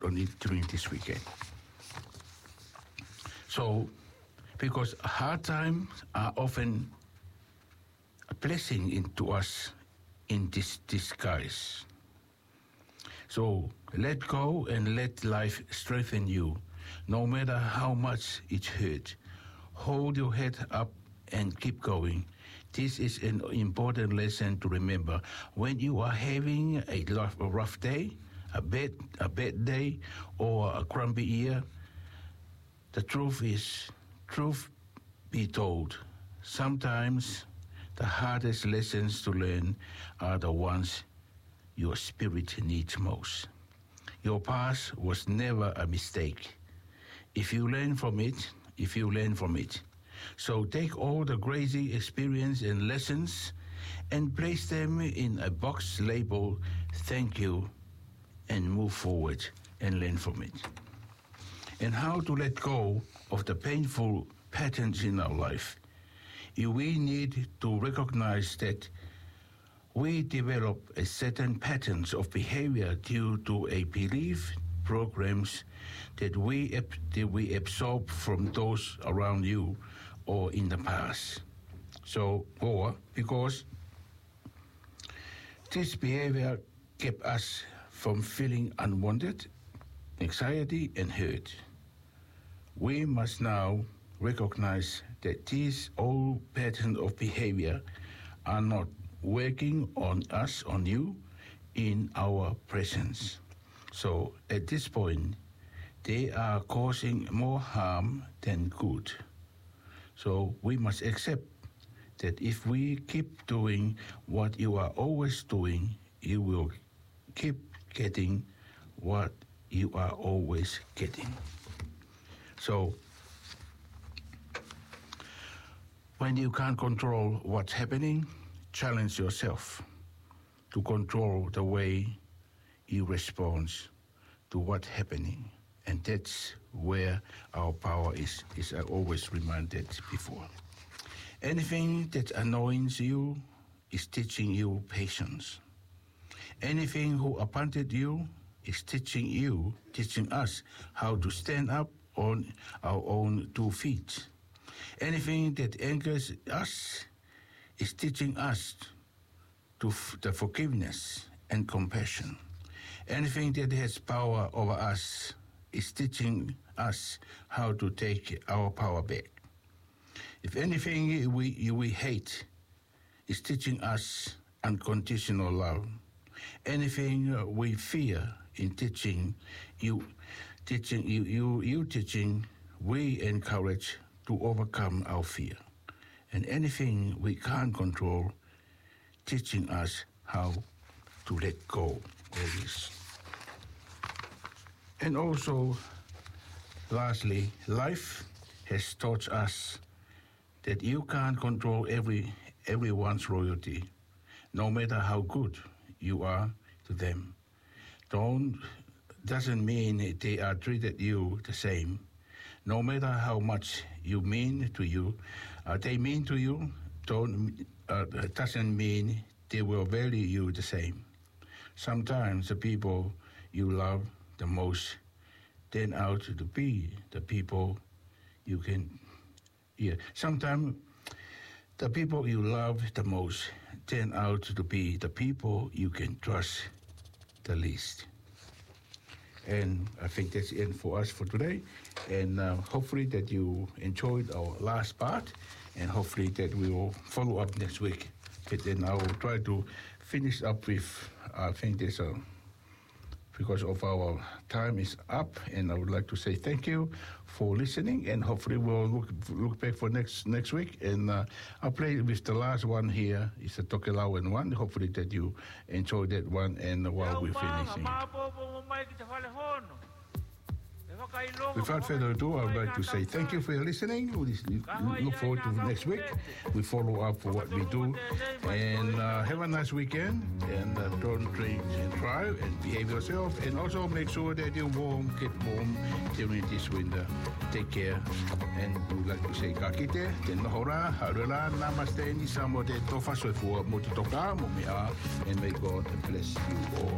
on it during this weekend. So, because hard times are often a blessing into us in this disguise. So let go and let life strengthen you, no matter how much it hurt. Hold your head up and keep going. This is an important lesson to remember when you are having a rough day, a bad day, or a grumpy year. The truth be told, sometimes the hardest lessons to learn are the ones your spirit needs most. Your past was never a mistake. If you learn from it. So take all the crazy experience and lessons and place them in a box labeled "Thank you" and move forward and learn from it. And how to let go of the painful patterns in our life. We need to recognize that we develop a certain patterns of behavior due to a belief programs that we absorb from those around you or in the past. So, or because this behavior kept us from feeling unwanted, anxiety, and hurt. We must now recognize that these old patterns of behavior are not working on us, on you, in our presence. So at this point, they are causing more harm than good. So we must accept that if we keep doing what you are always doing, you will keep getting what you are always getting. So when you can't control what's happening, challenge yourself to control the way you respond to what's happening. And that's where our power is I always reminded before. Anything that annoys you is teaching you patience. Anything who abandoned you is teaching us how to stand up on our own 2 feet. Anything that angers us is teaching us the forgiveness and compassion. Anything that has power over us is teaching us how to take our power back. If anything we hate is teaching us unconditional love. Anything we fear in teaching, we encourage to overcome our fear. And anything we can't control, teaching us how to let go of this. And also, lastly, life has taught us that you can't control everyone's royalty, no matter how good you are to them. Doesn't mean they are treated you the same. No matter how much you mean to you, they mean to you, doesn't mean they will value you the same. Sometimes the people you love the most turn out to be the people you can. Sometimes the people you love the most turn out to be the people you can trust the least. And I think that's it for us for today. And hopefully that you enjoyed our last part. And hopefully that we will follow up next week. But then I will try to finish up with, I think there's because of our time is up, and I would like to say thank you for listening, and hopefully we'll look back for next week. And I'll play with the last one here. It's a Tokelauan one. Hopefully that you enjoy that one, and while we're finishing. Without further ado, I would like to say thank you for your listening. We look forward to next week. We follow up for what we do. And have a nice weekend. And don't drink and drive and behave yourself. And also make sure that you're warm, keep warm during this winter. Take care. And we would like to say kakite, tenahora, harula, namaste, ni samo te tofa soifua, motutoka, momia, and may God bless you all.